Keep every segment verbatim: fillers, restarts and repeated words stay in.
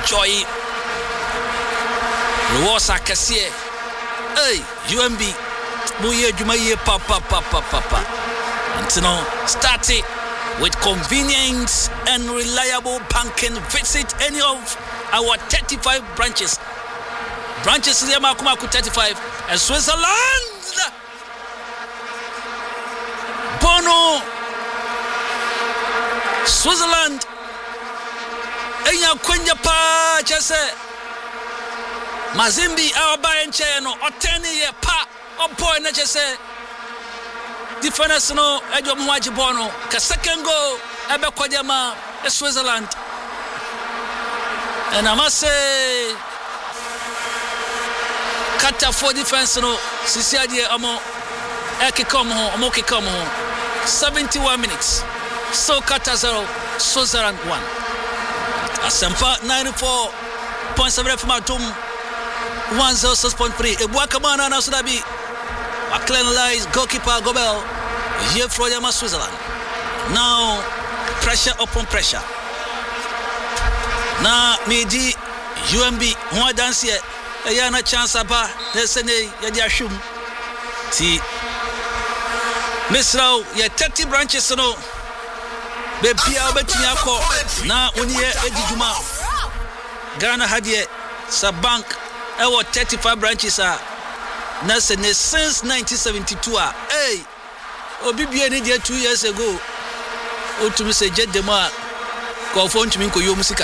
enjoy rewards akɛseɛ. Hey, U M B muye juma ye pa pa pa pa pa pa. And no, start it with convenience and reliable banking. Visit any of our thirty-five branches. Branches in Makumaku thirty-five and Switzerland. Bono Switzerland. Enya kwenye pa chese. Mazimbi awabaye nche no oteni ye pa oboy na chese. Difference no ejo mwaji bono ka second goal ebe kwadema Switzerland. And I must say Qatar for defense no sisi ade amo ekekam ho amo kekam ho seventy-one minutes. So Qatar zero, Switzerland one. Asempa ninety-four point seven F M Atum one oh six point three. Ebuakamana na Sudabi. Maclen lies goalkeeper Gobel. Here for Yama Switzerland. Now pressure upon pressure. Now Medi U M B one dance here. Ayana chance aba. Nesene yadi ashum. Ti Misrao ye thirty branches no. Bebia obetumi akọ na oniye edijuma Ghana hadie sa bank ewo thirty-five branches a na sene since nineteen seventy-two a hey obi bia ni dia two years ago otumi se jedem a ko fo ntumi nkoyo musika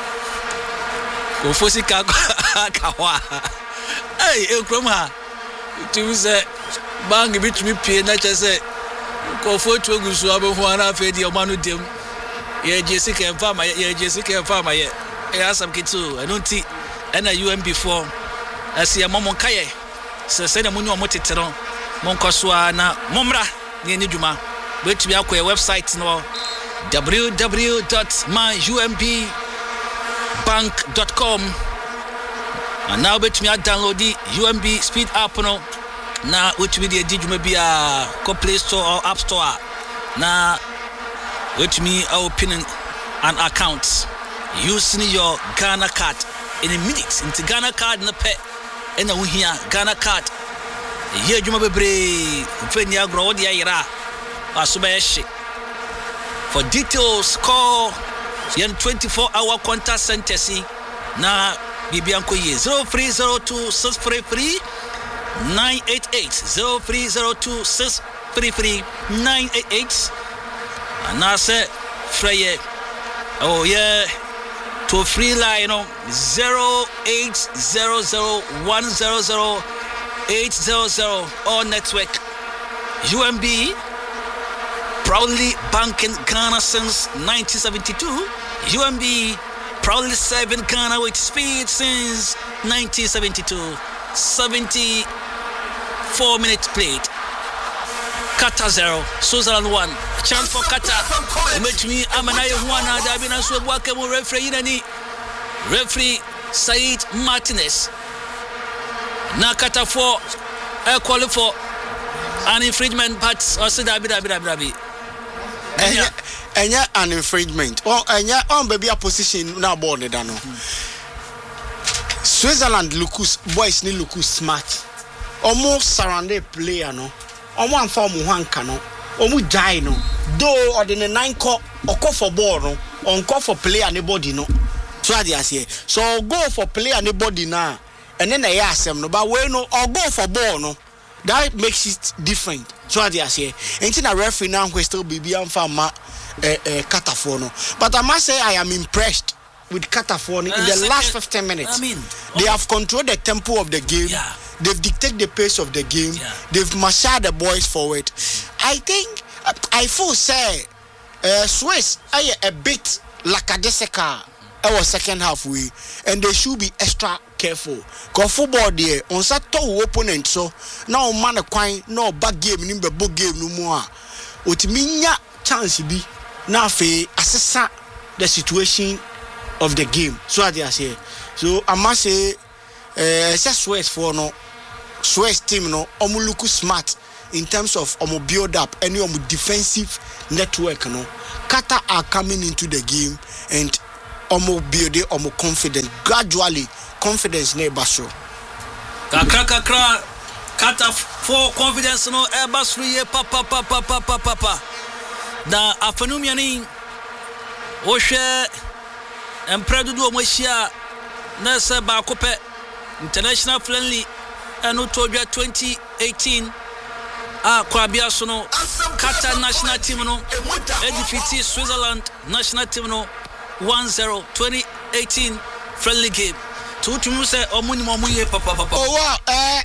ko fo sika ka wa hey ekrom ha otumi se bank bitumi pie na chese ko fo tu ogusu abehu ana afa di omanu dem ye Jessica Mfama ye Jessica Mfama ye e asam kitu enunti ena U M B four asi amomon kaye se se na munyu omotetero monkoso na momra ne ni dwuma betumi akoye website no w w w dot my u m b bank dot com and now betumi download the U M B speed app no na wetumi de di dwuma bia ko Play Store or App Store na wetumi open an account using your Ghana card in a minute into Ghana card na pe ena wo hia Ghana card ye dwuma bebre mfani agro wo de ayira asoba ye hye. For details call yen twenty-four hour contact center si na bibianko ye zero three zero two six three three nine eight eight zero three zero two six three three nine eight eight and I say Freye oh yeah to free line you know zero eight zero zero one zero zero eight zero zero or network U M B proudly banking Ghana since nineteen seventy-two. U M B proudly serving Ghana with speed since nineteen seventy-two. seventy-four minutes played. Qatar zero, Switzerland one. Chance for Qatar. Met me, Amanaye Juana, Dabina Swabwakemo referee Inani. Referee Said Martinez. Now Qatar four, I call for an infringement, but also Dabi Dabi Dabi Dabi. Enya an infringement. Oh, enya on baby a position now born it no. Switzerland lookus boys ni lookus smart. Almost surrounded player no. Omo anfa omo hanka no. Omo jai no. Though or the nine call or call for ball no. On call for player anybody no. So I say. So go for player anybody now. And then I ask them no. But we no or go for ball no. That makes it different. So I say. Ain't a referee now who still be beyond farmer eh eh Qatar for no. But I must say I am impressed with Qatar for in uh, the last fifteen minutes. I mean, they have controlled the tempo of the game. Yeah. They've dictated the pace of the game. Yeah. They've marshaled the boys forward. I think I feel say uh, Swiss are a bit lackadaisical our second half way, and they should be extra careful. Cause football there on Saturday opponent so now man a coin no back game in the book game no more. Utiminya chance be now fe assess the situation of the game. So I say. So I must say uh Swiss for no Swiss team no omo look smart in terms of omo build up any omo defensive network no. Qatar are coming into the game and omo build omo confidence gradually confidence na baso kakra kakra Qatar for confidence no e baso ye papa papa papa papa na afanumia ni wo hwe empredu do mo hia na se ba kopɛ international friendly eno todwa twenty eighteen ah kwabia so no Qatar national team no e defeat Switzerland national team no one zero twenty eighteen friendly game to to say omuni mo ye papa papa oh wow eh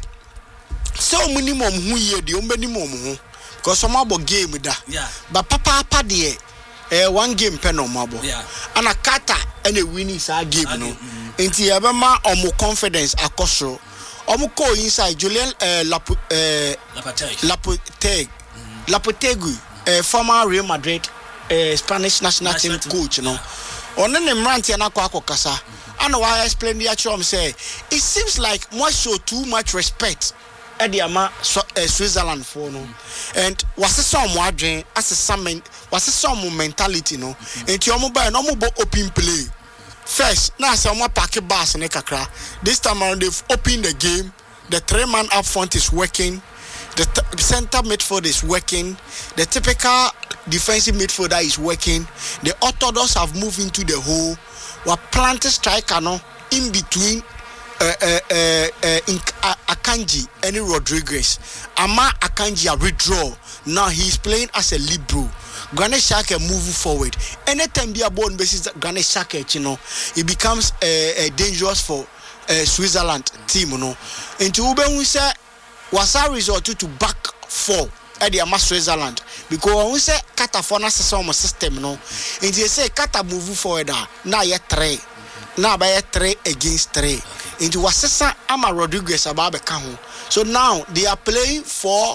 so omuni mo hu ye de ombani mo hu because some abo game da yeah but papa papa de eh one game pe no mo abo yeah ana Qatar ene winning sa game no enti e be ma omo confidence akoso omo ko inside Julian eh Lapo eh Lopetegui Lopetegui eh former Real Madrid eh Spanish national team coach no ono ne mrantie na kwa akokasa ana why explain the actual say it seems like more show too much respect at the ama uh, Switzerland for no and was some adwen as some was some mentality no and you omo buy no mo open play first now some pack bars ne kakra this time around they've opened the game the three man up front is working the t- center midfield is working the typical defensive midfielder is working the orthodox have moved into the hole we planted striker no in between uh, uh, uh, uh, in, uh, Akanji and Rodriguez Ama Akanji a withdraw now he's playing as a libero Granit Xhaka move forward anytime they are born basis Granit Xhaka you know it becomes uh, uh, dangerous for uh, Switzerland team you know into Ube we say was a result to back four at the Switzerland because when we say Qatar for na some system no and they say Qatar move forward now you three now by three against three into Wasesa Ama Rodriguez about the so now they are playing four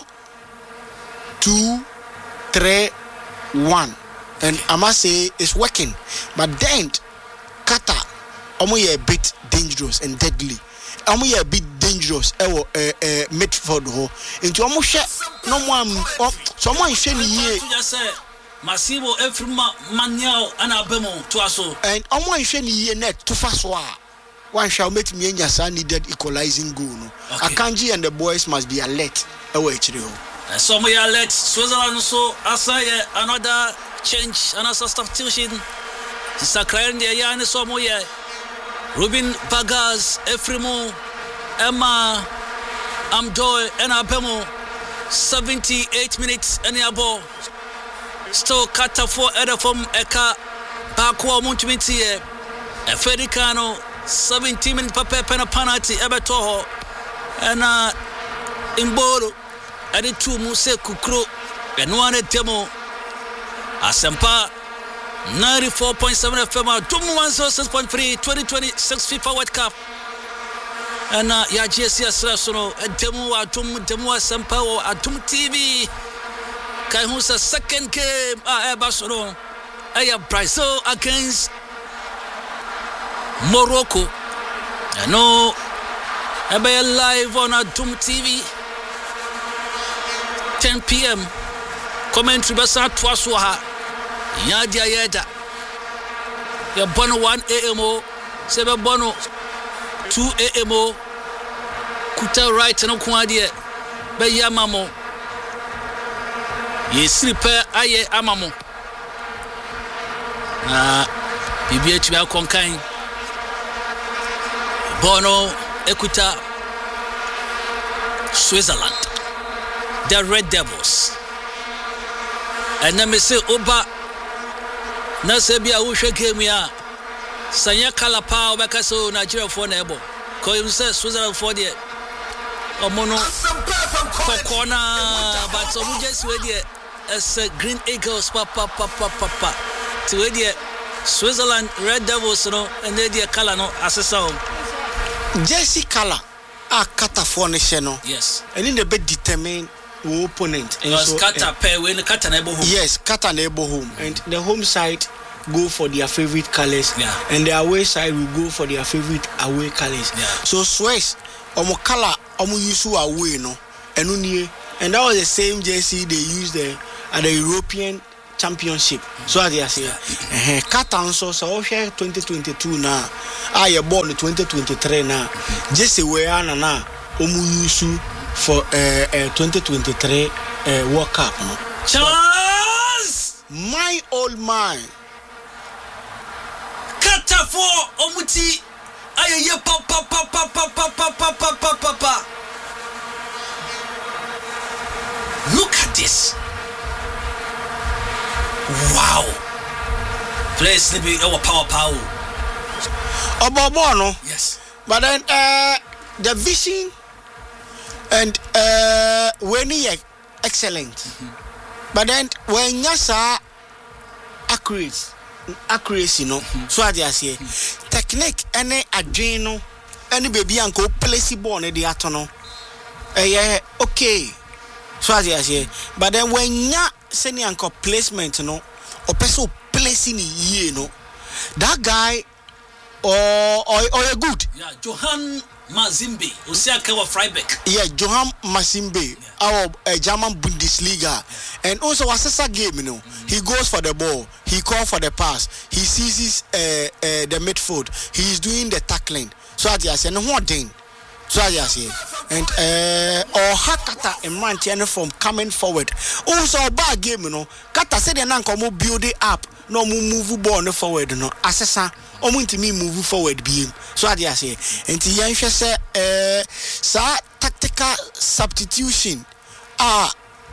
two three one and I must say it's working but then Qatar almost a bit dangerous and deadly Amu ye a bit dangerous ewo eh eh midfield ho into amu hwe no mo someone hwe ni ye Masibo Efrima Manuel ana bemo to aso and amu hwe ni ye net to fa so a one shall make me nya sa needed equalizing goal no Akanji and the boys must be alert ewo echire ho some ye alert Switzerland so asa ye another change another substitution Sakran de ya ne so mo ye Ruben Vargas, Efrimo, Emma, Amdoy, and Abemo, seventy-eight minutes, and Yabo. Still Qatar for Eda from Eka, Bakwa Muntimiti, Fedicano, seventeen minutes, Papa Pena Panati, Ebetoho, and uh, Imboro, and the two Muse Kukro, and one demo, Asempa. ninety-four point seven F M, two one zero six point three, twenty twenty-six FIFA World Cup. And uh, yeah, G S C Asrasono, a demo, a demo, demo, a sample, a demo T V. Kai who's a second game, a Barcelona, a Brazil against Morocco. I know, I be live on a demo T V, ten p.m. Commentary Basa Twaswaha. Yadia Yeda. Ya bono one A M O, sebe bono two A M O, kuta right no kwadia, be yamamo. Ye slipe aye amamo. Na bibia twa konkan. Bono ekuta Switzerland. The Red Devils. And then me say oba na sebia wo hwe game ya sanya kala pa obeka so Nigeria for na ebo ko you say Switzerland for there omono kokona but so we just we there as Green Eagles pa pa pa pa pa pa to we there Switzerland Red Devils no and they there kala no asesa o jersey color a Qatar for nation no yes and in the bit determine the opponent and so Qatar pair when Qatar na ebo home yes Qatar na ebo home and the home side go for their favorite colors yeah. and the away side will go for their favorite away colors yeah. so Swiss omo color omo use away no enu nie and that was the same jersey they used the at the European Championship. So as I say, eh, Qatar so so share twenty twenty-two na. Ah, you born in twenty twenty-three na. Just we are na omu use for uh, uh, twenty twenty-three uh, World Cup. No? Chance! My old man. Qatar for omuti. Aye, ye pa pa pa pa pa pa pa pa pa pa pa pa. Look at this. Wow. Play sleeping our power power. Obobono. Yes. But then uh, the vision and uh, when he excellent. Mm-hmm. But then when yasa accurate accuracy no mm-hmm. So as I say mm-hmm. Technique any adreno any baby uncle place ball ne the atono. Eh yeah okay. So as I say but then when ya send uncle placement no or person placing ye no that guy or or or a good yeah Johan Mazimbe Osiaka wa Freiburg yeah Johan Mazimbe yeah. Our uh, German Bundesliga yeah. And also assessor game you know mm-hmm. He goes for the ball, he calls for the pass, he seizes uh, uh, the midfield, he is doing the tackling. So as I say no one thing. So as I say and uh or Hakata and Mantiano from coming forward. Also a bad game you know Kata said the nanko mo build it up no move ball no forward no assessor omo ntimi move forward beam. So as I say enti yanhwe say uh sa tactical substitution ah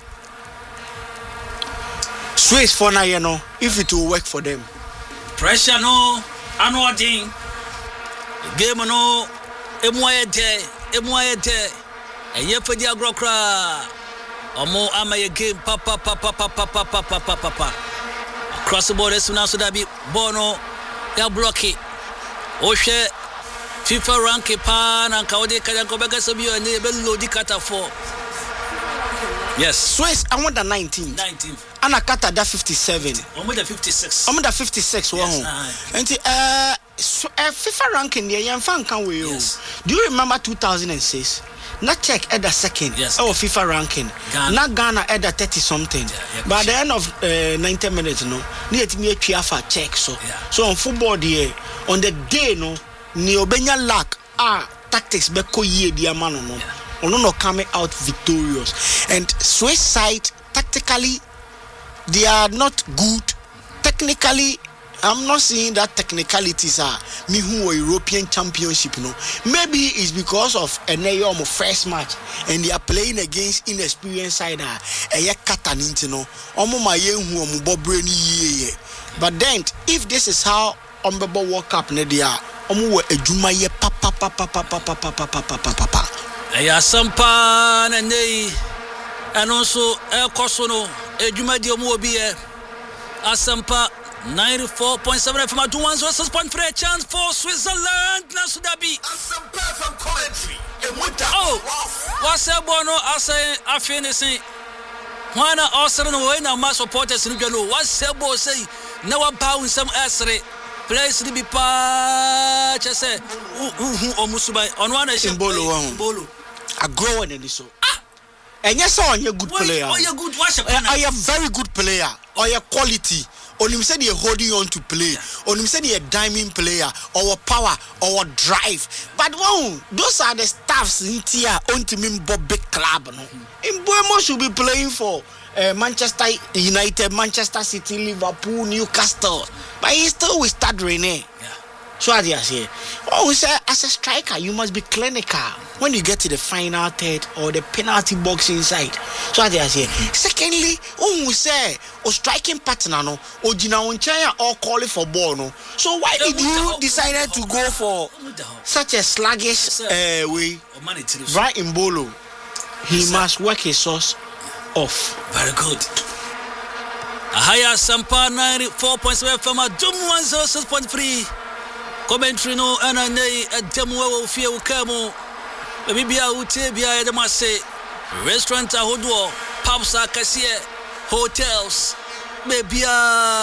Swiss for now you know if it will work for them. Pressure no anodin game no Emoye de, emoye de, eye fedi agro kra. Omo amaye game pa pa pa pa pa pa pa pa pa pa pa. Across the board so now so that be bono ya block it. Ohwe FIFA rank pa na nka ode kaja ko bega so bi o ne be load Qatar for. Yes, Swiss I want the nineteen. nineteen. Ana Qatar da fifty-seven. Omo the fifty-six. Omo the fifty-six wo ho. Enti eh so, uh, FIFA ranking there yan fan kan we o. Do you remember two thousand six? Na check at the second. Yes. Our FIFA ranking. Ghana. Na Ghana at the thirty something. Yeah, yeah, by the end of uh, ninety minutes no, ni etimi atwa fa check so. Yeah. So on football there on the day no, ni obenya lack ah tactics be ko yie dia ma no no. Ono no coming out victorious. And Swiss side tactically they are not good. Technically I'm not seeing that technicalities are me who are European Championship, you know. Maybe it's because of a nayo first match and they are playing against inexperienced side a ye Qatar, you know. Omo ma ye hu omo bobre ni ye. But then if this is how Ombebo World Cup ne dia, omo we adwuma ye pa pa pa pa pa pa pa pa pa pa pa pa pa. Eya sampa na nei anonso e koso no adwuma di omo obi e asampa ninety-four point seven F M at one oh six point three chance for Switzerland. Nasudabi. From commentary. Oh, what's up, Bono? I say, I finish it. Why not also no way now? My supporters in Gano. What's up, boy? Say, now I'm bowing some essay. Place to be patch. I say, oh, Musubai on one nation. Bolo, Bolo. I grow in this. And yes, on your good player. Oh, you're good. What's I am very good player. Or your quality. On him said you're holding on to play. On him said you're a diamond player or power or drive. But wow, those are the staffs in here on to me big club. No? In Boemo should be playing for uh, Manchester United, Manchester City, Liverpool, Newcastle. But he still will start Rene. Yeah. So as I say, oh, we say as a striker you must be clinical when you get to the final third or the penalty box inside. So as I say, secondly, oh, we say or striking partner no, or Gina Onchaya or calling for ball no. So why did you decide to go for such a sluggish uh, way? Right in Bolo, he must work his source off. Very good. Ahaya Sampa ninety-four point seven F M Dum one oh six point three. Commentary no ana nei ademu wo fie wo kamo e bia utie bia e de mase restaurant ahodo pubs akase hotels be bia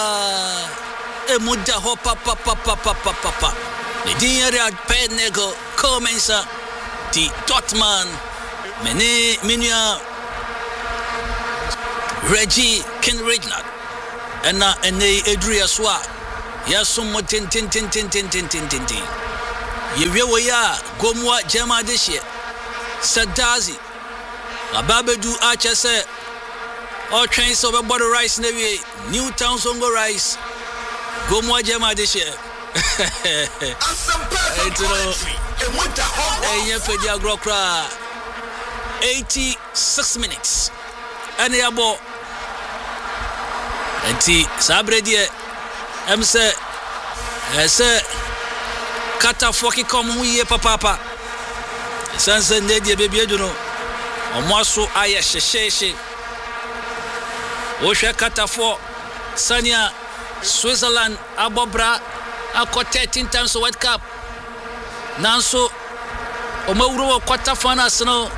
e muda ho pa pa pa pa pa pa pa le dinere Penego Comensa di Dortmund mene minua Reggie Ken Reginald ɛna ɛnɛ eduru yɛ so a yɛsom mo tin tin tin tin tin tin tin tin tin yɛwie wɔ yɛ a Gomua Jema de hyɛ Sadazi ababedu akyɛ sɛ ɔtwɛn sɛ ɔbɛbɔ rice na wie New Town Songo rice Gomua Jema de hyɛ ɛyɛ fɛdi agorɔ koraa eighty-six minutes ɛne yɛbɔ ɛnti saa berɛ deɛ ɛm sɛ ɛsɛ katafoɔ keka ɔmo ho yie papaapa ɛsiane sɛ nnɛ deɛ baabi adu no ɔmo aso ayɛ hyehyehye wohwɛ katafoɔ sania Switzerland abɔbra akɔ thirteen times World Cup nanso ɔmo awuro wɔ quarter finals no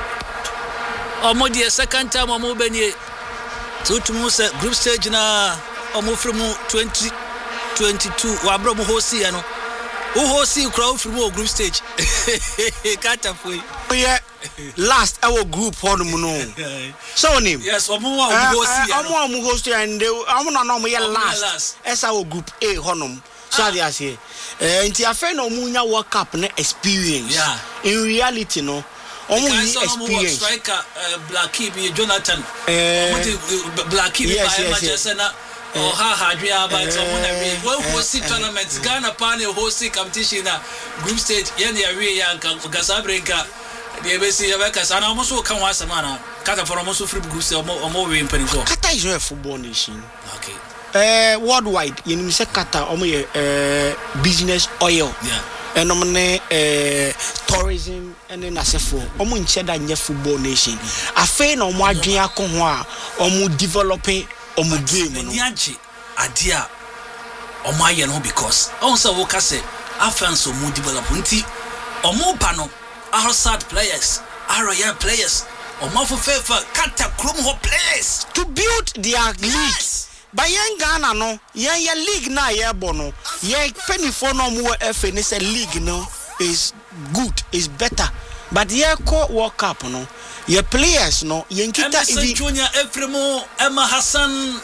ɔmo deɛ second time ɔmo bɛnie tutumu sɛ group stage na ɔmo firi mu twenty twenty-two wabra mo hosi ya no wo hosi kura wo firi mu group stage kata foi yeah last our group hon mu no so name yes ɔmo wa ɔmo hosi ya ɔmo ɔmo host and ɔmo na na ɔmo yɛ last esa our group A honum so they are say eh nti afa na ɔmo nya World Cup na experience yeah. In reality no ɔmo ni experience striker uh, Blackie bi Jonathan ɔmo di Blackie bi by Manchester na oh ha ha dwe aba so mo na we wo host tournament Ghana panel host competition na group stage ye na we ya nka Gasabrenka de be si ya be kasa na mo so ka ho asema na kata for mo so free group stage omo omo we mpani so Qatar is a football nation okay eh worldwide you know say Qatar omo ye eh business oil yeah and omne eh tourism and nasefo omo nche da nye football nation afa na omo adwen akọ ho a omo developing omo game no niaje ade a omo aye no because on say wo ka say afans omo develop nti omo ba no outside players royal players omo for fefa Qatar krom ho players to build their league by young Ghana no yeah yeah league na yeah bono yeah penny for no more F N S league no is good is better but yeah co World Cup no yeah players no yeah kita even Junior Efremo Emma Hassan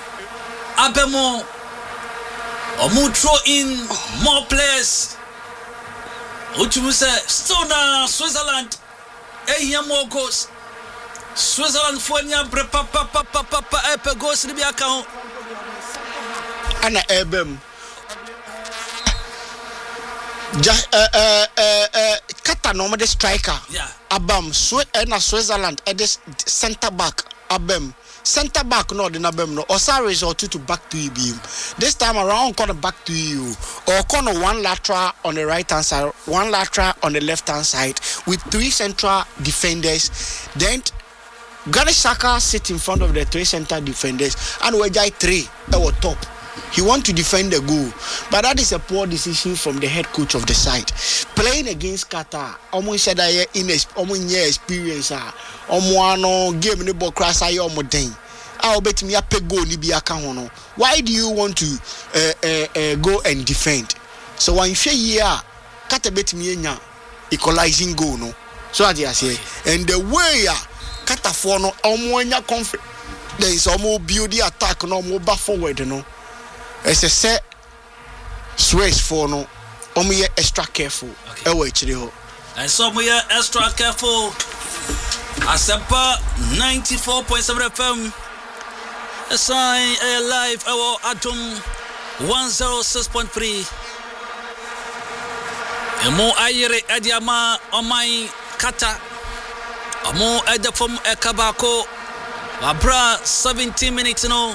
Abemo omu throw in more players otumu say still na Switzerland eh more goals Switzerland for nya bre pa pa pa pa pa epe goals ni bi aka ho ana ebem ja eh eh eh Qatar no the striker yeah abam so na Switzerland at this center back abem center back no the abem no osa resort to back to you this time around corner back to you or corner one lateral on the right hand side one lateral on the left hand side with three central defenders then Granit Xhaka sit in front of the three center defenders and Wejai three at the top. He want to defend the goal, but that is a poor decision from the head coach of the side. Playing against Qatar, almost said I in almost year experience. Almost game the ball crash. I almost dang. I'll bet me a pay goal ni bi aka hono. Why do you want to uh, uh, uh, go and defend? So when you say yeah, Qatar bet me nya equalizing goal no. So as I say, and the way uh, Qatar for no almost confident. There is almost build the attack no more back forward no. As I said, Swiss for no, omo extra careful. Okay. Ewe chiri ho. And so we are extra careful. Asempa ninety-four point seven F M. A sign a live our Atom one oh six point three. Emo ayere adiama omai Qatar. Amo edefom ekabako. Wabra seventeen minutes no.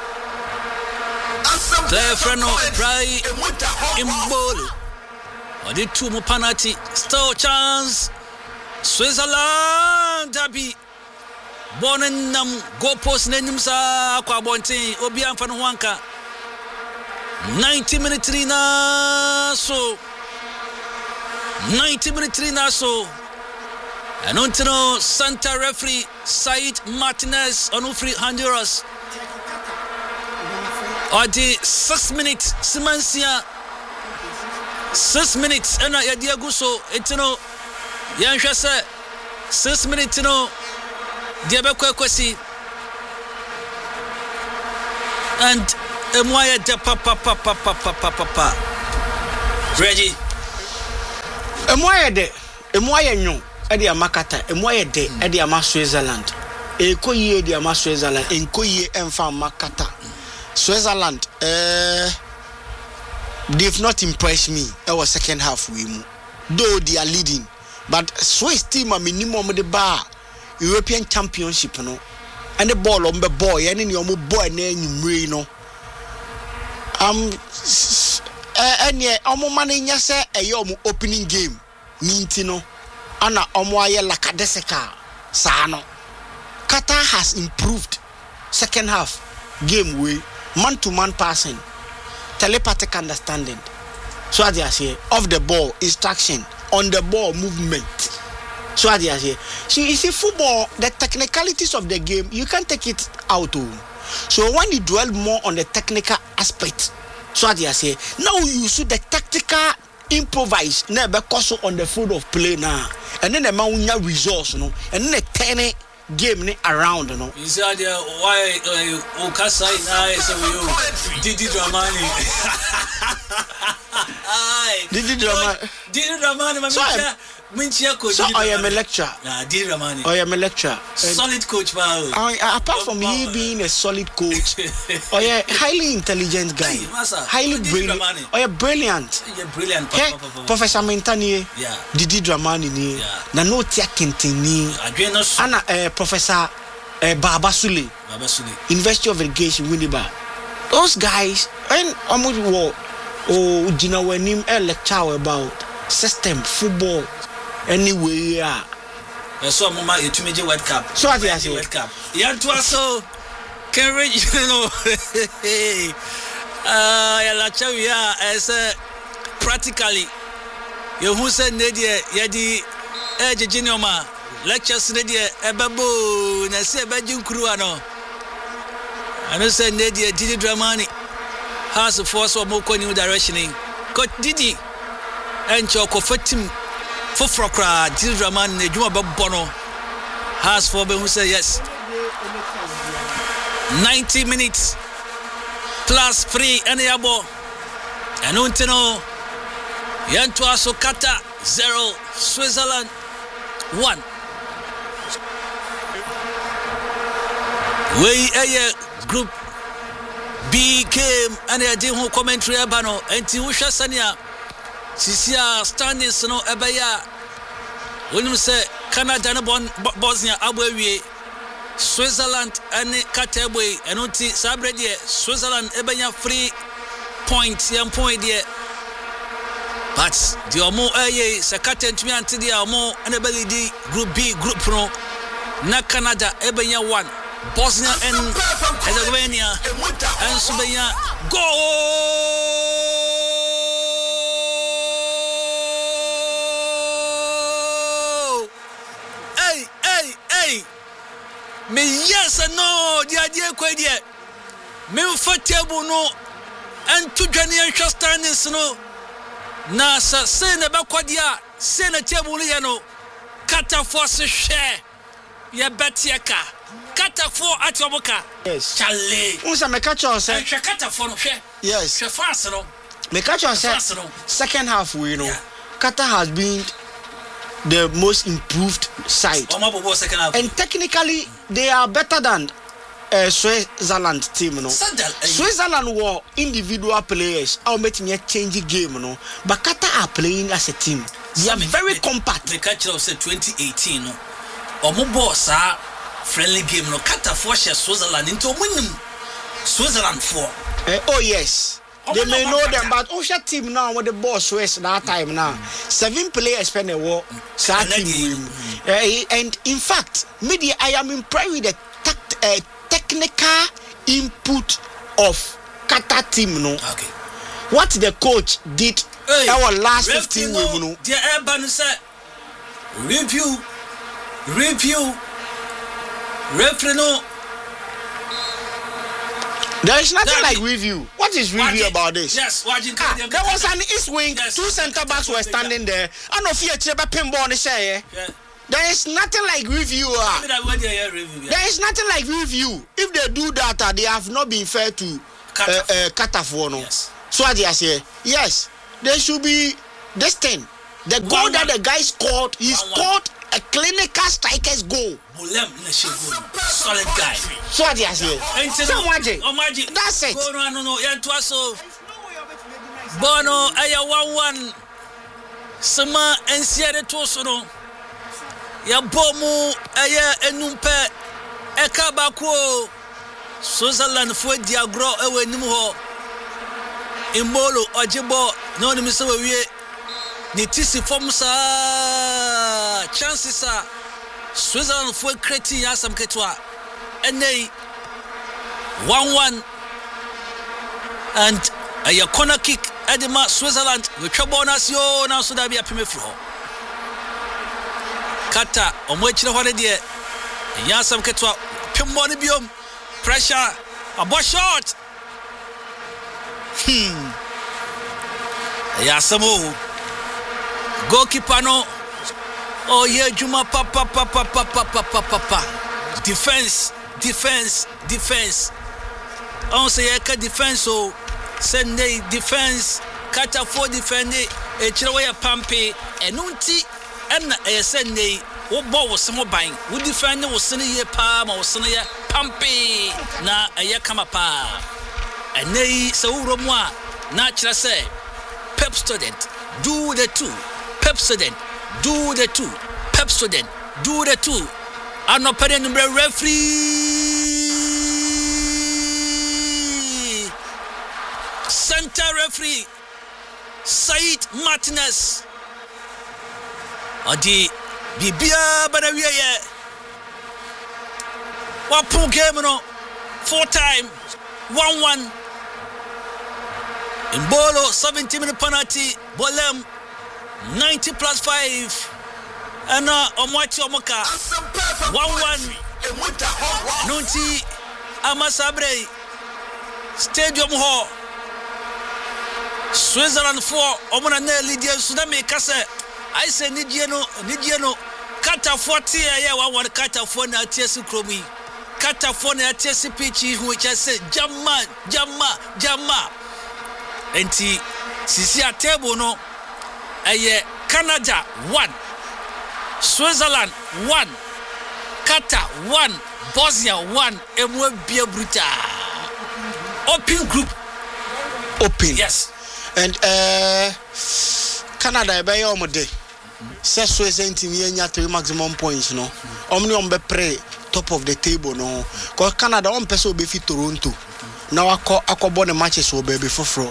Player friend no Brai Imbolo. Odi two mo penalty. Still chance. Switzerland Derby. Bonenam go post nenim sa kwa bontin. Obi amfa no wanka. ninety minutes na so. ninety minutes na so. And on to Santa referee Said Martinez on free Honduras. Or the six minutes Simancia six minutes and ya Diaguso etino yanhwese six minutes no dia bekwa kwasi And Emuaya de papa papa papa papa. Reggie. Emuaya de Emuaya nyo edi amakata Emuaya de edi ama Switzerland. Ekoye edi ama Switzerland. Enkoye emfa makata. Switzerland eh they've not impressed me. It was second half we mu. Though they are leading, but Swiss team a minimum the bar European Championship no. And the ball on the boy and in your boy name no. Um and yeah, omo mani nyase a yomu opening game. Nintino. Ana omo aye lakadeseka. Sano. Qatar has improved second half game way. Man to man passing. Telepathic understanding. So as I say, off the ball, instruction, on the ball, movement. So as I say, see, you see, football, the technicalities of the game, you can't take it out. So when you dwell more on the technical aspect, so as I say, now you see the tactical improvise, never cost on the field of play now, and then the man resource, you know, and then the ten game around, you know. You see, why Okasai now so you Didi Dramani. Didi Dramani. Didi Dramani, my so Minchia coach. So I am a lecturer. Nah, Didi Dramani. I am a lecturer. Solid coach, man. Apart from he being a solid coach, or a highly intelligent guy, highly brilliant, or a brilliant, brilliant. Professor Mentani, yeah. Didi Dramani ni, na no tia kintini, Anna uh, Professor uh, Baba Sule, Baba Sule, University of Education, Winneba. Those guys, when almost war, oh, you know when him a lecture about system football, anyway, yeah. So mama it major World Cup. So as I say World Cup. Yeah, to also can reach you know. Ah, ya la chawia as practically you who said Nadia Yadi Edge Jinoma lectures Nadia Ebabo na se bajun kruano. And I said Nadia Didi Dramani has a force or more new directioning. Coach Didi and Choco Fatim Fofrokra Didi Dramani Nejuma Bono has for them who say yes. ninety minutes plus three and abo. And Untino Yantuaso Qatar zero Switzerland one. We a group B came and I did who commentary abano and Tiusha Sania Sisia standings no ebaya when you say Canada and Bosnia Abwe Switzerland and Qatar and Unti Sabredi Switzerland ebanya free point young point there. But the Omo Aye Sakata to me until the Omo and ability group B group pro na Canada ebanya one. Bosnia and Herzegovina and Slovenia go. Hey, hey, hey. Me yes and no, the idea quite yet. Me for table no, and two Ghanaian standings no. Nasa send a backwadia, send a table no. Qatar force share. Ya betiaka. Qatar for at your boca. Yes. Charlie. Unsa me catch us. Qatar for no share. Yes. She fast no. Me catch us. Second half we know. Qatar has been the most improved side. And technically they are better than uh, Switzerland team no. Switzerland were individual players. I'll make me change the game no. But Qatar are playing as a team. They are very compact. The catch us said twenty eighteen no. Omo sa friendly game no Qatar for Switzerland into winning Switzerland for. Uh, oh yes. They may know them, but Osha team now with the boss Swiss that time now. Seven players spend a war. Mm-hmm. Uh, and in fact, media I am impressed with the tact, uh, technical input of Qatar team no. Okay. What the coach did hey, our last fifteen weeks no. The Urban said review review referee no. There is nothing like review. What is review Wajin, about this? Yes, Wajin, ah, there was an east wing, yes, two centre backs were standing there. I know fear cheba pinball on the share. There is nothing like review. Uh. There is nothing like review. If they do that, uh, they have not been fair to uh, Katafo no. Yes. So what I say? Yes, there should be this thing. The goal one, that the guy scored, he one, scored one. a clinical striker's goal. Solid guy. So what I say? That's it. No, no, no. Yeah, so. Bono, aya one one. Sama ensiere toso no. Ya bomu aya enumpe eka bako. Switzerland fo diagro ewe nim ho. Imbolo ojibo no ni miso wie. Ni tisi form sa chances are Switzerland for creating asam ketwa enei one one and a corner kick edema Switzerland we trouble nas yo na so da bia peme fro kata omo chire hore de yasam ketwa pembo ne biom pressure a ball shot hmm yasamo goalkeeper no oh yeah juma pa pa pa pa pa pa pa pa pa defense defense defense on say ka defense oh send defense kata for defend e chire we pampe enunti en e send wo ball wo smo ban wo defend wo sene ye pa ma wo sene ye pampe na e kama pa enei se wo romu a na chire say Pep student do the two Pepsodent, do the two. Pepsodent, do the two. I'm not paying the referee. Center referee, Said Martinez. Adi Bibia Banawiye. One pool game, no. Four time, one one. In Bolo, seventy minute penalty. Bolem. ninety plus five and uh omwachi omoka one one nunti amasabre stadium ho Switzerland for omona na lidia sunami kase I say nidie no nidie no kata forty ya one one kata for na tiesi kromi kata for na tiesi pitch hu che say jamma jamma jamma enti sisi a table no Aye, Canada one, Switzerland one, Qatar one, Bosnia one, Emwe Bia Bruta. Open group. Open. Yes. And uh Canada by your day. Says Switzerland team nya three maximum points no. Omni on be pre top of the table no. Cause Canada on person be fit Toronto. Now akọ akọbọ the matches will be before.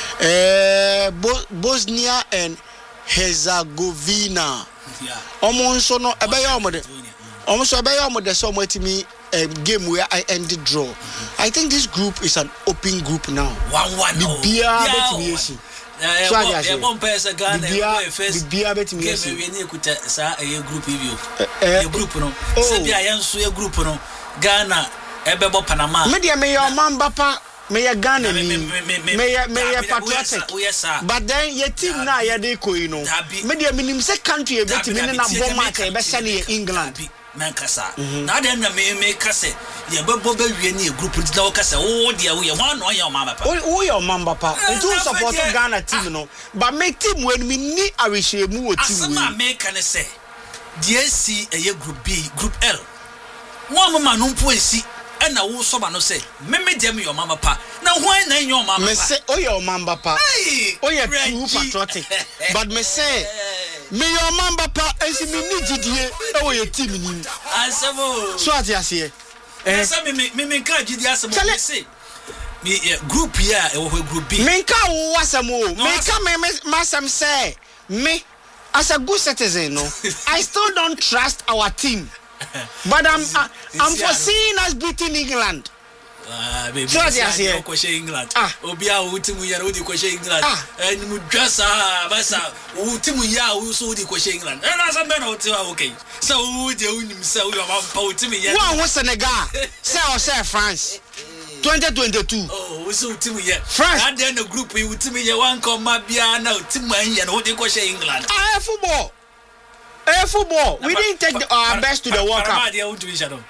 Uh Bosnia and Herzegovina. Yeah. Almost no ebe ya omode. Almost ebe ya omode so mwetimi game where I ended draw. Mm-hmm. I think this group is an open group now. one one. Bibia betimi yesi. So I say one person Ghana Bibia betimi yesi. Game we ni kuta sa e group review. E group no. Se bia yenso e group no. Ghana ebebo Panama. Me dia me your mamba pa me ya Ghana ni me ya me ya patriotic but then your team na ya dey ko no me dey minim say country e beti me na bomb match e be send England man kasa na dey na me me kase ye bebo be wie ni group di na kasa wo dey wo ye wan no ye o mamba pa wo ye o mamba pa it will support Ghana team no but me team when me ni arehwemu wo team we asema me kan say D S C e group B group L one mama no mpo esi and na wo so ma no say me me dem your mama pa na why na your mama pa me say oh your mama pa oh your true patriotic but me say me your mama pa ensi me ni gidie e wo your team ni asemo so ati ase eh say me me me ka gidie asemo me say me group here e wo group B me ka wo asemo me ka me masam say me as a good citizen no I still don't trust our team. But I'm uh, I'm foreseeing us beating England. Ah, baby. So I say, "Kweshe England." Ah, obia utimu ya udi kweshe England. Eh, ni mudwasa basa utimu ya uso udi kweshe England. Eh, na sambe na utiwa okay. So udi unim say we am utimu ya. One was Senegal. Say or say France. twenty twenty-two. Oh, uso utimu ya. France. And then the group we utimu ya one come bia na utimu ya na udi kweshe England. Ah, football. Eh, football. We didn't take the, our best to the World Cup.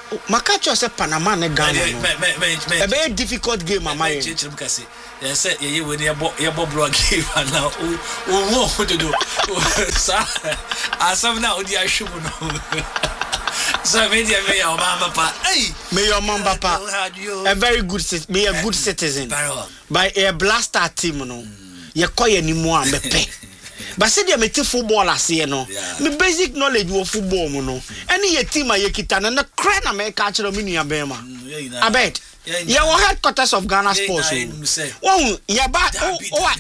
Makacho say Panama ne Ghana. A very difficult game, Mama. Yes, you will your blog game now. Oh, what to do? As of now, the shoe. So, maybe I may your mama, hey, may your mama, a very good, be a good citizen by a blaster team, no. You call any more, me pay. But say me te football ase no me basic knowledge of football mo no any ye team aye kita na na kra na me ka kire me nua be ma abed ye wo headquarters of Ghana Sports wo ye ba o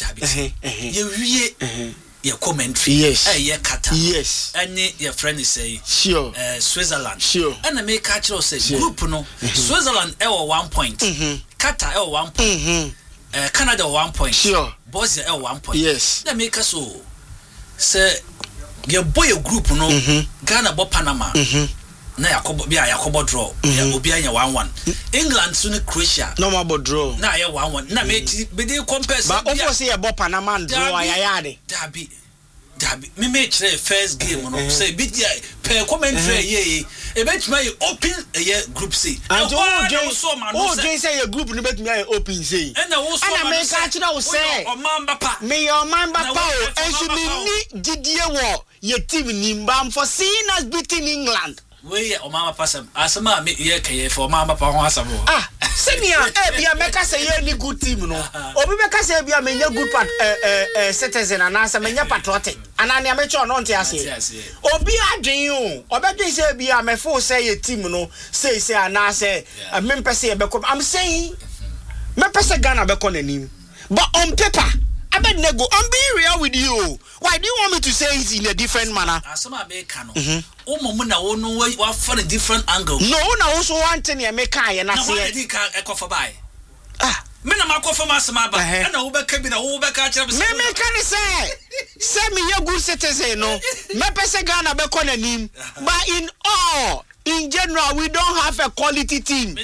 ye wie ye commentary eh ye kata yes any your friend is say sure uh, Switzerland sure and me ka kire say group no Switzerland e wo one point Qatar e wo one point Uh, Canada one point. Sure. Bosnia L one point. Yes. That make us so. Say, your boy a group no. Mm-hmm. Ghana bo Panama. Mm-hmm. Na Yakobo bia Yakobo draw. Ya obia nya one one. England suni Croatia. No more draw. Na ya one one. Na me be dey compare. But over say a bo Panama draw ya yade. Dabi. Dabi. Me me try first game no. Say bit ya per commentary ye. E bet my open a group C. And oh James oh James say your group no bet me open say. And na wo so man make catch na say. O man papa. Me your man papa o enso me ni didie wo your team nimbam for seeing us beating England. We o man papa sam. Asema me ye kaye for man papa ho asam. Ah, senior eh bia make say ye ni good team no. Obi make say bia me nya good part eh eh citizen and answer me nya patriotic. Anani amecho no ntia ase. Obi adwen o. Obedwen say bia me fo say ye team no say say ana say me mpese ye bekom. I'm saying me pese Ghana be kon anim. But on paper Abednego, I'm being real with you. Why do you want me to say it in a different manner? Asama be kano. O mo na wo no wa for a different angle. No, na also want to make I na say. Na what did ka ekofa bai? Ah, me na makofa masama ba. E na wo be ka bi na wo be ka kire be. Me me kan say. Say me ye good citizen no. Me pese Ghana be kon anim. But in all in general, we don't have a quality team.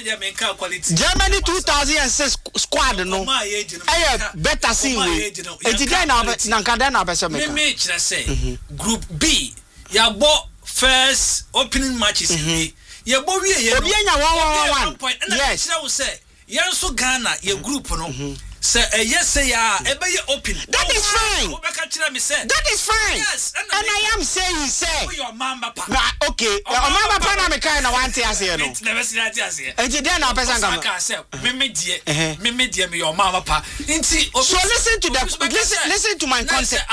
Germany two thousand six squad no. Aye better see we. Enti dey na na kada na be so make. Me me kire say group B ya bo first opening matches bi. Ya bo wie ye no. Obi anya one one one. Yes. Kire wo say yan so Ghana ye group no. Say a yes say ya e be open. That is fine. That is fine. Yes, and, and I am saying say your mama pa. Nah, okay. Your mama pa na me kind of want to say no. Never see that here. And then na person come. I say me me die. Me me die me your mama pa. Inti so listen to the listen listen to my content.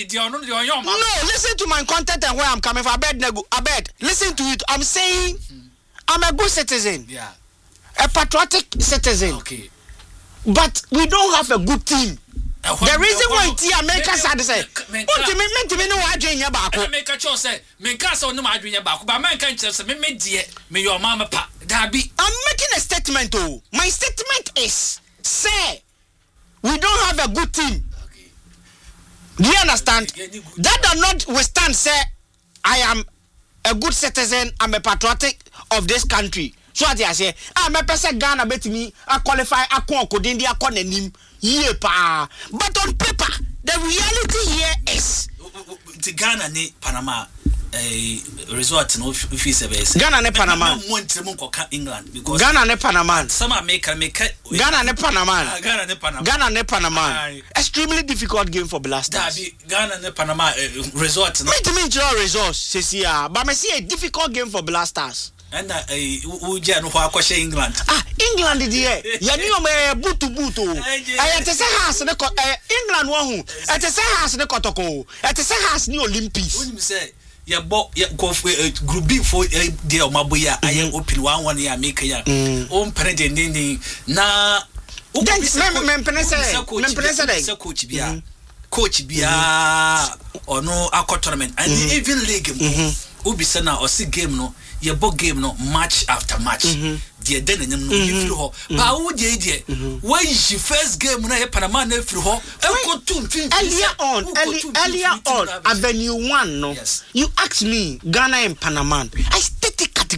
No, listen to my content and where I'm coming from. Abed Abed. Listen to it. I'm saying I'm a good citizen. Yeah. A patriotic citizen. Okay. But we don't have a good team. Uh, the reason why Tia make us sad say, "What do you mean to me no adwin ya ba ko?" Make a choice say, "Me ka say no adwin ya ba ko, but man kan say me me die, me your mama pa." Dabi. I'm making a statement oh. My statement is say we don't have a good team. Okay. Do you understand? That does not withstand say I am a good citizen, I'm a patriotic of this country. So what I say, ah, me pese Ghana bet me I qualify I kon kodin di akon anim ye pa. But on paper, the reality here is the Ghana ni Panama a resort no fi se be se. Ghana ne Panama. No want mo ko England because Ghana ne Panama. Some America make Ghana ne Panama. Ghana ne Panama. Ghana ne Panama. Extremely difficult game for Blasters. Dabi Ghana ne Panama resort no. Me to me draw results says here, but me see a difficult game for Blasters. And eh uja no kwa kwashe England. Ah, England di e. Ya ni o me butu butu. Eh te se house ne eh England wo hu. Eh te se house ne kotoko. Eh te se house ni Olympics. When you say ya bo ya go group B for dey o maboya ayen open one one ya make ya. O mpere de ni na then me me mpene se me mpene se dey coach bia. Coach bia or no aqua tournament and even league. Ubi sana or see game no ye bo game no match after match the den enyem no ye firi ho ba wo je je when you first game na ye Panama na firi ho e ko two earlier on earlier on Avenue one no yes. You asked me Ghana and Panama I stated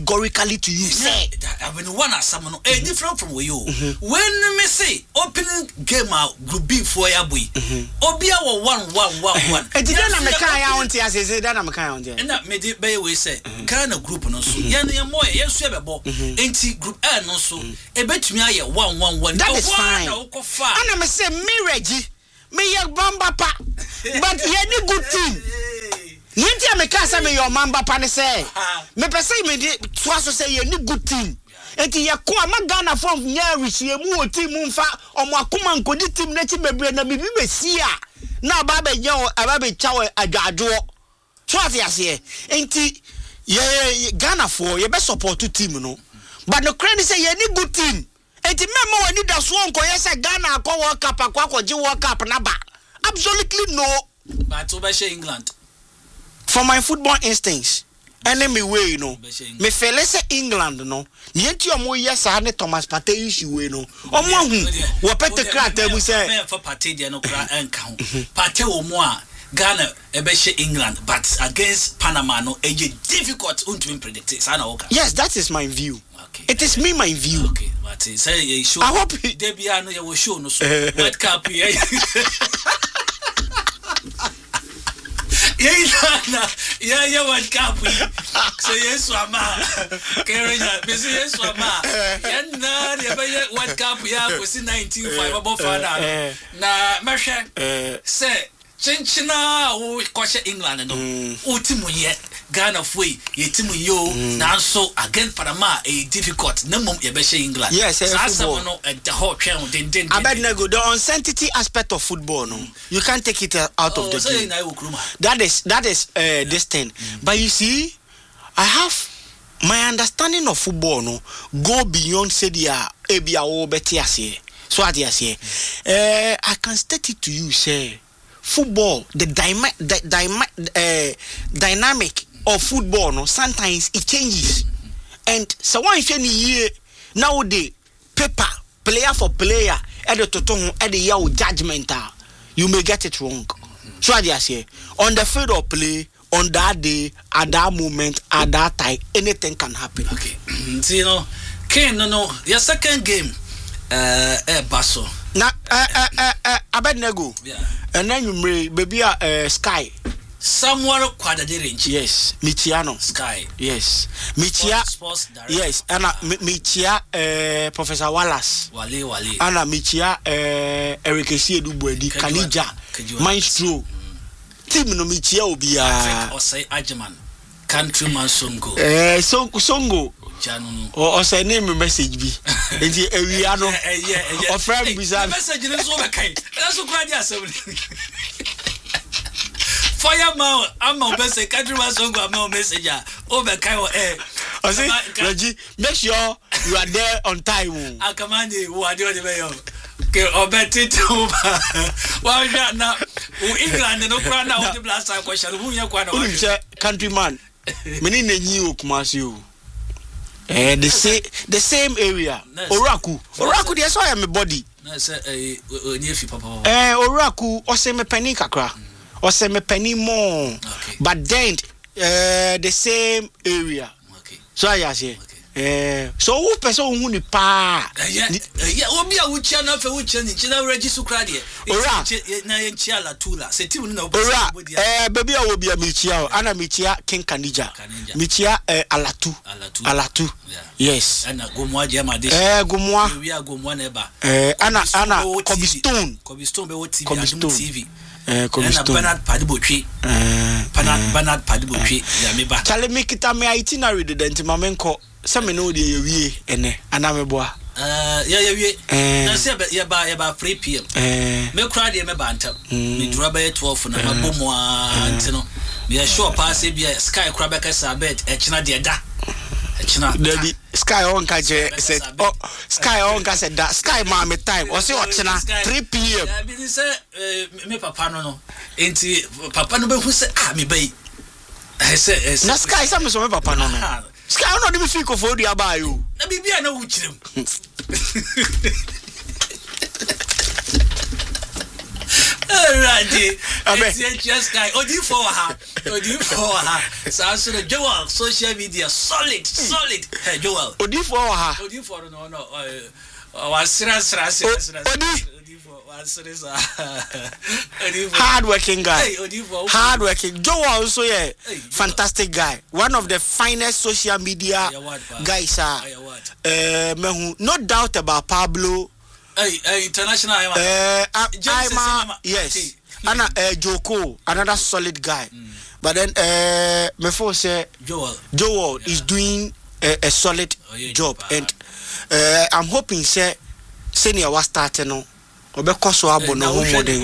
categorically to you say I mean one as someone eh different from where you when me say opening game group B for ya boy obia wo one one one one e di na me kan ya wonte ase say na me kan ya wonte na me di be we say Ghana group no so ye na ye mo ye so e bebo enti group A no so e betumi aye one one one that is fine ana me say me Reggie me ye bamba pa but ye ni good team Yenti me ka say me your mamba pa ne say me pese me di to aso say ye ni good team enti ye ko ama Ghana from nya rehie mu o team mfa omo akoma nkodi team na chi bebre na bibi be sia na ba be nya aba be chawo adwadwo so ati ase enti ye Ghana for ye be support team no but no credit say ye ni good team enti memo wani da so onko ye say Ghana akọ World Cup akọ akọji World Cup na ba absolutely no but over England for my football instincts enemy way you know me feel say England no yenti omo yes ne Thomas Partey issue we no omo hu wo pete krata mu say me for Partey de no kra enka ho Partey omo a Ghana e be she England but against Panama no e difficult to predict it sana oka. Yes, that is my view. Okay. It is me my view. Okay, but say you show I hope Debia no you show no so World Cup here. Yeah, yeah, yeah, World Cup. Say yes, Wama. Kenya, me say yes, Wama. Yeah, na, yeah, World Cup here was in nineteen five above father. Na, Masha, say, Chinchina, who question England no. Ultimo ye, Ghana free, ye timu yo, now so again Panama a difficult. No mum ye beshe England. Yes, football. No at the whole channel. Then, then, I bet nego the uncertainty aspect of football. No, you can't take it out of the game. That is that is uh, this thing. But you see, I have my understanding of football. No, go beyond say the abia o betiase. So what you say? Uh, I can state it to you, say. Football, the, dyma- the dyma- uh, dynamic of football, no, sometimes it changes. And so one year nowadays, paper, player for player, at the toton, at the year judgment, you may get it wrong. So I just say, on the field of play, on that day, at that moment, at that time, anything can happen. Okay, so, you know, Ken, no, no, your second game, uh, uh Basso. Na, uh, uh, uh, uh, Abednego. Yeah. And then you may baby uh Sky. Somewhere quadrilateral. Yes, Michiano. Sky. Yes, Michia. Sports, sports yes, and Michia uh, Professor Wallace. Wale Wale. And Michia uh, Eric Esiedu Bwedi Kanija. Maestro. Team no Michia Obia. Or say Ajaman. Countryman Songo. Eh, Songo Songo. Or or say name message be. And the Ariano. Or friend bizarre. Message is okay. That's what I Fireman, I'm a best countryman song. I'm no messenger. Over Kyle air. I say, Reggie, make sure you are there on time. I command you who are doing the mail. Okay, or bet it over. Well, now, England and no crown now the last time question. Who you quite a countryman. Many new Kumasio. Eh, the same, the same area. Oraku, Oraku. That's why I'm a body. Eh, Oraku. Or say me penny kakra. Or say me penny more. But then, uh, the same area. Okay. So I say. Eh, so who person who ni pa? Yeah, yeah. Obi a wuchi na fe wuchi ni china register krade. Ora na ye nchia la tula. Se team na obi. Ora eh baby a obi a michia ana michia King Kanija. Michia eh Alatu. Alatu. Alatu. Yes. Ana gomwa je ma de. Eh gomwa. We are gomwa na ba. Eh ana ana Kobe Stone. Kobe Stone be what T V. Kobe Stone. T V. Eh Kobe Stone. Bernard Padibotwi. Eh Bernard Bernard Padibotwi ya me ba. Chale me kita me itinerary de denti mamenko. Some know the ye ene anameboa. Uh yeah yeah yeah. Na say ya ba ya ba three p m. Eh me crowd ye me banta. Me dura ba twelve na mabomo anti no. Me sure pass e bia Sky crowd be kasa bet e china de da. E china. Daddy Sky on ka je said oh Sky on ka said that Sky ma me time. O say o china three p m. Yeah be say me papa no no. Enti papa no be hu say ah me bai. I say na Sky say me so me papa no no. Sky no dey feel for the abayo. Na bibia na wuchirem. Alright, it's just guy. Odi for her, Odi for her. So I said, Joel, social media, solid, solid. Hey, Joel. Odi for her. Odi for no, no. Oh, I said, I said, I said, Odi. Odi. Hard working guy. Hey, Odi for. Hard working. Joel also yeah, fantastic guy. One of the finest social media guys. Uh, no doubt about Pablo. Hey, hey, international. Uh, I'm yes. Anna uh, Joko, another solid guy. Mm. But then uh, before say Joel, Joel yeah. is doing a, a solid oh, yeah, job, and uh, I'm hoping say senior was starting no. Obeko so abo no ho modern.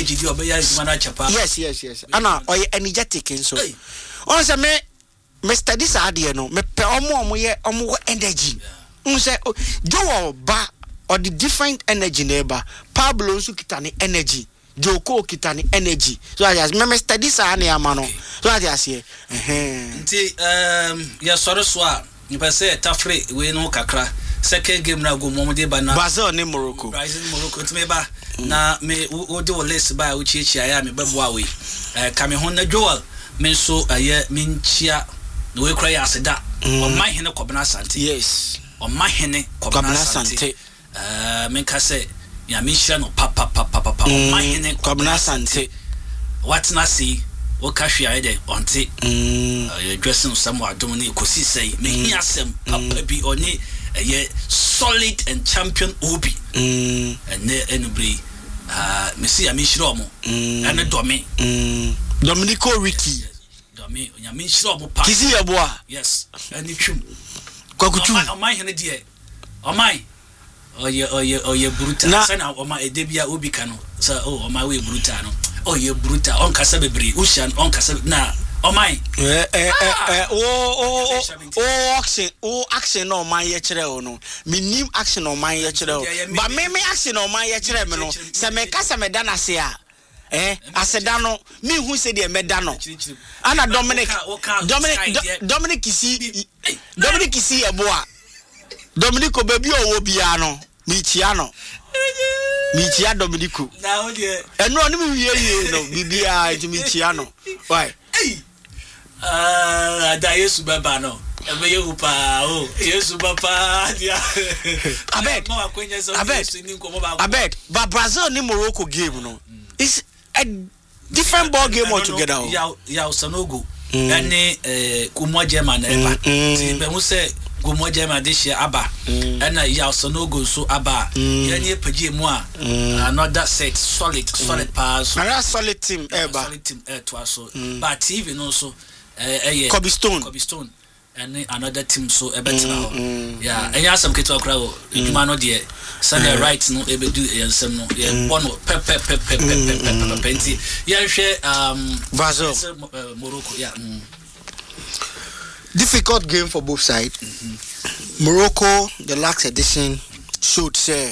Yes, yes, yes. Anna oye energetic so. On say me me study sa ade no me pe omo omo ye omo energy. On say Joel ba or the different energy neighbor. Pablo nso kita ne energy. Joko kita ne energy. So I just me study sa na ama no. So I just say eh nti um ya soro so a nipa say tafre we no kakra second game na go mo de ba na Brazil ne Morocco. Brazil Morocco nti me ba na me wo de wo list ba wo chi chi aya me bebo we eh ka me ho na Joel me so aye me nchia no we kra ya aseda o man hene kobna sante. Yes. O man hene kobna sante. Uh, menka say ya mission no papa papa papa o man hene kobna sante. What na see o ka hwe aye de onte mm uh, dressing some adom ni kosi say me hia sem papa bi oni a solid and champion obi mm and ne enubri uh me see ya mission mo and do me mm Dominico Ricky do me ya mission mo pa kisi ya boa yes ani twum kwakutu o man hene de o man oye oye oye brutal sana o ma edebia obi kano so oh o ma we brutal no oye brutal on kasa bebre ocean on kasa na o man eh eh eh o o o action o action no man ye kire o no minim action no man ye kire o ba me me action no man ye kire me no se me kasa me da na se a eh aseda no me hu se de me da no ana Dominic Dominic Dominic kisi Dominic kisi e boa Dominico baby o bia no mi chia no mi chia Dominico na o de eno oni mi wie wie no bibia ti mi chia no why ah da Yesu baba no e be yehu pa o Yesu baba dia abeg abeg abeg but Brazil ni Morocco game no it's a different ball game altogether. Ya ya Sanogo ene eh kumo German eba ti be mu se kumo German de share aba ena ya Sanogo so aba yani pagi mu a another set solid solid pass another solid team eba solid team eh to aso but T V no so eh eh Kobe Stone Kobe Stone and another team so e better now yeah enya some keto akra o eduma no de Sunday right no e be do ensem no e one pep pep pep pep pep pep penti ya hwe um Brazil Morocco yeah difficult game for both sides. Mm-hmm. Morocco the last edition showed say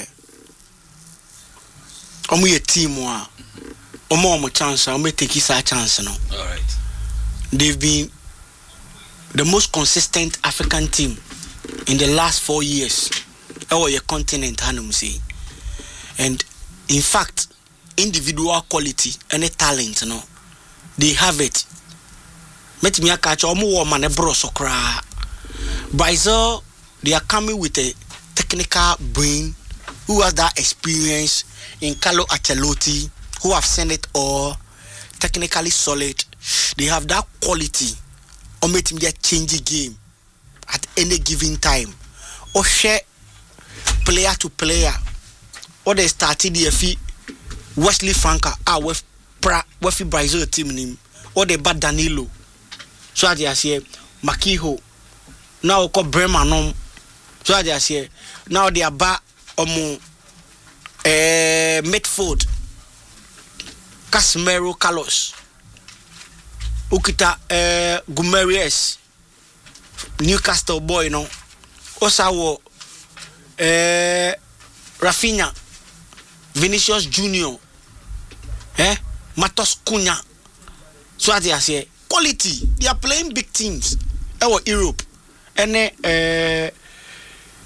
omo ye team wa omo omo chance omo take his chance no all right they've been the most consistent African team in the last four years our continent hanum say and in fact individual quality and talent no they have it met me catch omo wo man e bro so kra Brazil they are coming with a technical brain who has that experience in Carlo Ancelotti who have seen it all technically solid they have that quality or make him get change the game at any given time or share player to player or they started the F Wesley Franca ah with pra with Brazil team name or they bad Danilo so I say Makiho now ko Bremer so I say now they are back omo eh Medford Casemiro Carlos Ukita eh Guimaraes Newcastle boy no Osawo eh Rafinha Vinicius Junior eh Matos Cunha so as I say quality they are playing big teams eh Europe and eh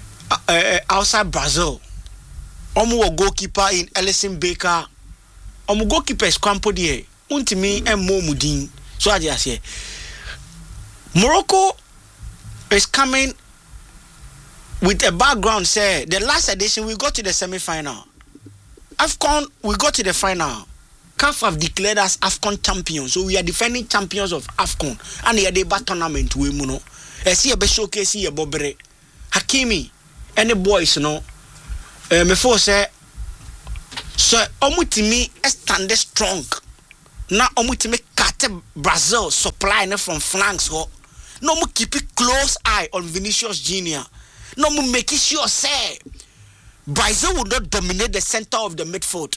uh, outside Brazil omo goalkeeper in Alisson Becker omo goalkeepers kwampo de untimi emmo mudin so ade ase Morocco is coming with a background. Say the last edition we got to the semi-final. AFCON we got to the final. C A F have declared us AFCON champions, so we are defending champions of AFCON. And the debate tournament we muno. I see a be showcase here Bobere, Hakimi, and the boys no. Uh, before say, so omutimi stand strong. Now omutimi kate Brazil supply from flanks ho. No mu keep it close eye on Vinicius Junior No mu make sure say Brazil will not dominate the center of the midfield.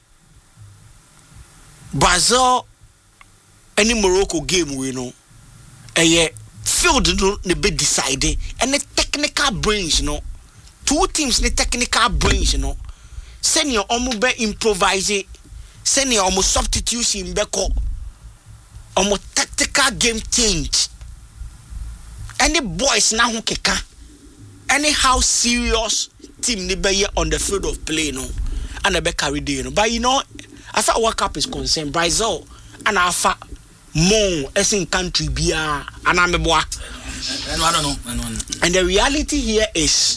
Brazil any Morocco game we know. A field no ne be decided and the technical brains you know. Two teams the technical brains you know. Send your omu be improvise. Send your omu substitution beko. Omu tactical game change. Any boys now who keka. Anyhow serious team ni be on the field of play no. And they be carry day no. But you know, as far World Cup is concerned, Brazil and Alpha more as in country bia and I'm a boy. I don't know. I don't know. And the reality here is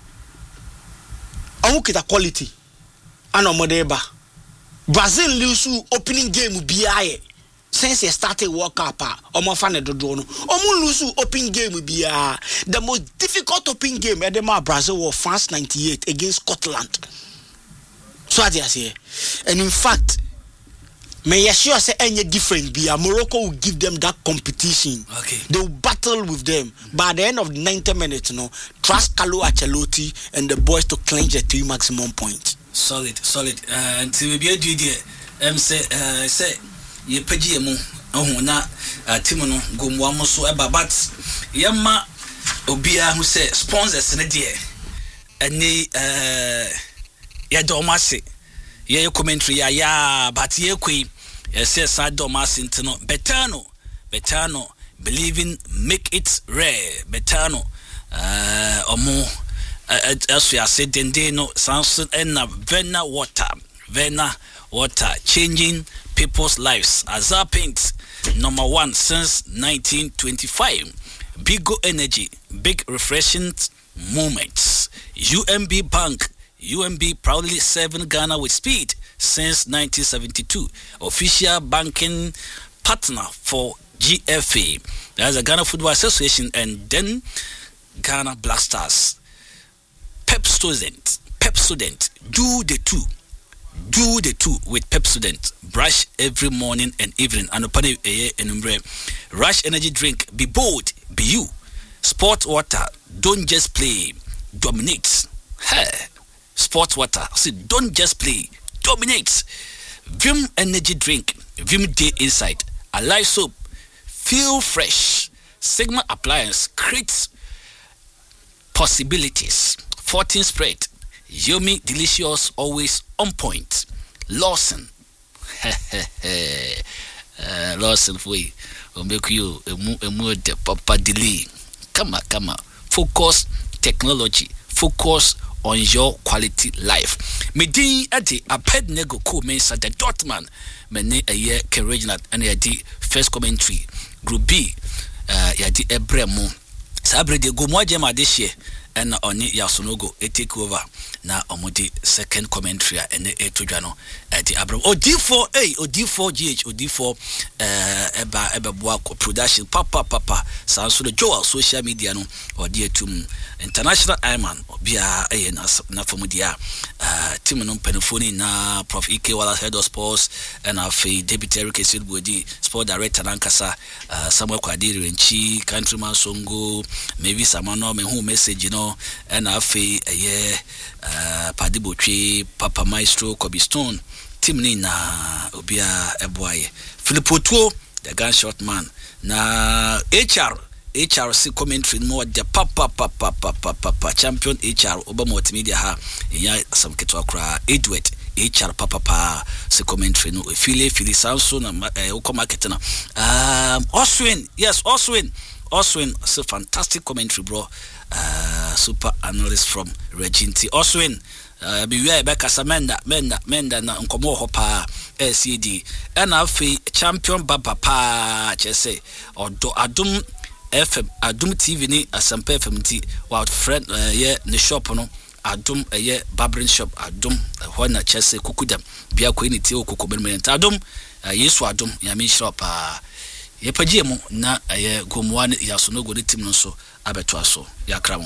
Amukita quality and Omodeba. Brazil lose opening game bia since they started World Cup. Omo fan do no. Omo lose opening game bia. The most difficult opening game Edema Brazil was France ninety-eight against Scotland. So I say, and in fact, may I sure say any different be Morocco will give them that competition. Okay. They will battle with them. But at the end of the ninety minutes, you know, trust Carlo Ancelotti and the boys to clinch the three maximum points. Solid, solid. Uh, until we be a duty, um, say, uh, say, ye pegi emu, oh, na, Timono, go mwamo so eba, but yama obia who say sponsors in a dear, and they, uh, ya domasi, ye commentary, ya, ya, but ye qui, yes, yes, I domasi intino, Betano, Betano, believing make it rare, Betano, uh, or more. Uh, as we are saying, no Samson and Vena water, Vena water, changing people's lives. Azar Paints, number one since nineteen twenty-five. Bigo Energy, big refreshing moments. U M B Bank, U M B proudly serving Ghana with speed since nineteen seventy-two. Official banking partner for G F A. There's a Ghana Football Association and then Ghana Black Stars. Pep student, Pep student, do the two, do the two with Pep student. Brush every morning and evening. And upon a Rush energy drink. Be bold, be you. Sport water, don't just play, dominate. Hey, sport water, see, don't just play, dominate. Vim energy drink, Vim Day Inside. A live soap, feel fresh. Sigma appliance creates possibilities. fourteen spread, yummy, delicious, always on point. Lawson, uh, Lawson, we will make you a more de papa delay. Come on, come on. Focus technology. Focus on your quality life. Medi adi a ped nego ko mensa the Dortmund mene a year Regional and yadi first commentary Group B. Uh, yadi ebremo. Sabre de go mo jema this year. And oni Yasonogo e take over na omodi second commentary and e to dwano at the Abram O D four A O D four G H O D four uh eba eba boako production papa papa sanso the Joel social media no or dear tum international Ironman bia e na na fomudia uh team no penofoni na Prof Ike Wala head of sports and afi deputy Eric Silbodi sport director Nankasa uh Samuel Kwadiri Renchi countryman Songo maybe samano me who message you know and afi eh uh Padibo Tree Papa Maestro Kobe Stone team ni na obia eboaye Philippo Tuo the gunshot man na H R H R C commentary more the papa papa papa papa champion H R Oba multimedia ha ya some ketwa kra Edward H R papa pa se commentary no fili fili sanso na uko market na um Oswin yes Oswin Oswin so fantastic commentary bro uh super analyst from Reginti Oswin uh, be we be kasa menda menda menda na nkomo ho pa L C D and afi champion baba pa chese odo adum F M adum T V ni Asampa F M T wa friend uh, ye ne shop no adum uh, ye barbering shop adum ho na chese kukudam bia ko ni tie okoko benmen adum uh, yesu adum ya mi shop pa ye pagie mu na uh, ye gomwan ya so no go ni tim no so abeto aso ya kramo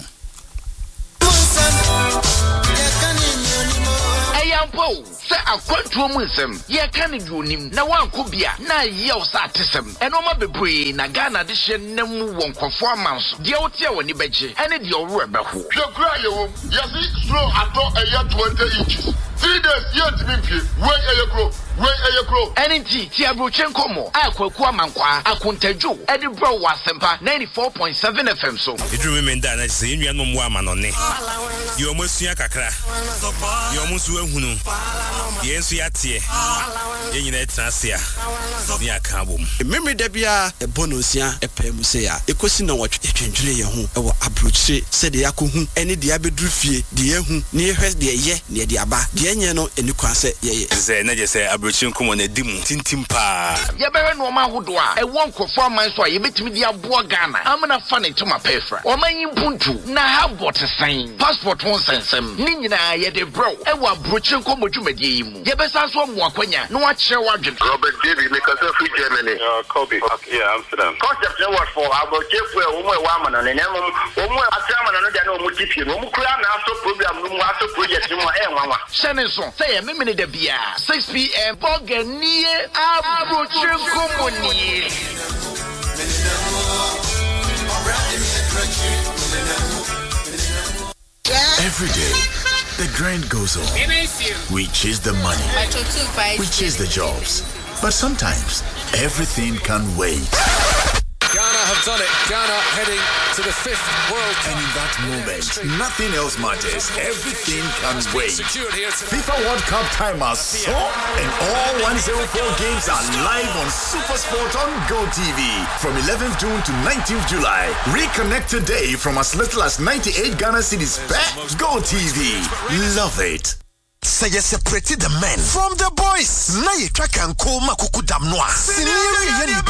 Ayampo, say a quantum wisdom, ye can you nim, na one could be na yell satism, and no more be na Ghana edition, no one conformance, the otia when you betche, and it your rubber who. Your cry, you slow at all a year twenty inches. Three days yet to be wait a grow, wait a grow. And in tea, Tiabuchenko mo, I quote Quamankwa, I couldn't do, Edinburgh was Sempa ninety-four point seven F M so. It remember that I say you are no woman on it. You almost see a cacra. You almost will who know. Yes, we are here. You need Transia. Near Kabum. Remember, Debia, a bonusia, a pemusea, a question of what you can do. Our approach said the Yaku, any diabedrufi, the Yahu, near her, the ye, near the Abba, the Yano, and you can say, yes, I just say, Abruchun come on a dim, tintimpa. Yaberan woman who do I won't conform my soy, you bet me the Abuagana. I'm not funny to my paper. Or my impuntu, now have what a sign. Passport won't send some. Nina, yet a bro, and what Bruchun come to me. Yabesas one Wakwanya, no watch your wagon. Robert David, make us a free Germany. Uh, Kobe, yeah, Amsterdam. Concept was for our chief woman, woman, and then woman, a chairman, and no multitude. No crown after program, no master project, no more. Shannon, say a minute of beer, six p m. Bogan near Abruchun Company. Every day, the grind goes on. We chase the money. We chase the jobs. But sometimes, everything can wait. Ghana have done it. Ghana heading to the fifth World Cup. And in that moment, nothing else matters. Everything can wait. FIFA World Cup time has so, and all one hundred four games are live on SuperSport on Go T V from eleventh June to nineteenth July. Reconnect today from as little as ninety-eight Ghana cedis per Go T V. Love it. Say you separated the men from the boys. Na ye track and call makuku damnoa.